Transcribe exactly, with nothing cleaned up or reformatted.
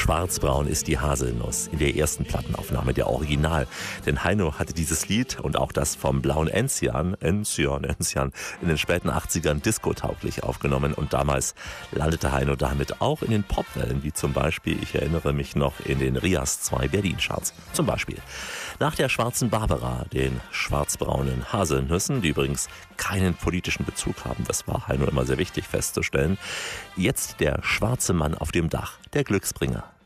Schwarzbraun ist die Haselnuss in der ersten Plattenaufnahme, der Original. Denn Heino hatte dieses Lied und auch das vom blauen Enzian, Enzian, Enzian, in den späten achtzigern diskotauglich aufgenommen. Und damals landete Heino damit auch in den Popwellen, wie zum Beispiel, ich erinnere mich noch, in den Rias zwei Berlin-Charts. Zum Beispiel. Nach der schwarzen Barbara, den schwarzbraunen Haselnüssen, die übrigens keinen politischen Bezug haben, das war Heino immer sehr wichtig festzustellen. Jetzt der schwarze Mann auf dem Dach, der Glücksbringer.